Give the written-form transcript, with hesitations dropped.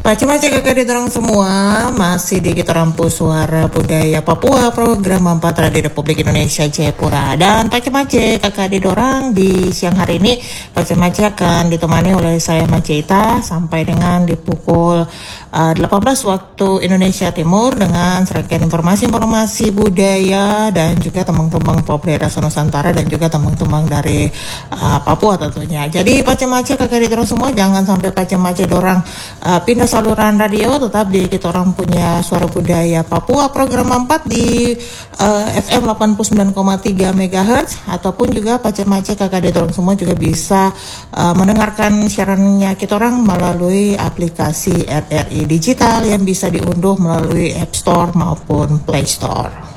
Macam-macam kakak di dorang semua masih di kita rampu suara budaya Papua program 4 Radio Republik Indonesia Jayapura, dan macam-macam kakak di dorang di siang hari ini macam-macam akan ditemani oleh saya Maceita sampai dengan di pukul 18 waktu Indonesia Timur dengan serangkaian informasi-informasi budaya dan juga tembang-tembang pop daerah Nusantara dan juga tembang-tembang dari Papua tentunya. Jadi macam-macam kakak di dorang semua jangan sampai macam-macam dorang pindah saluran radio, tetap di kita orang punya suara budaya Papua program 4 di FM 89,3 MHz, ataupun juga macam-macam kakak di dorang semua juga bisa mendengarkan siarannya kita orang melalui aplikasi RRI Digital yang bisa diunduh melalui App Store maupun Play Store.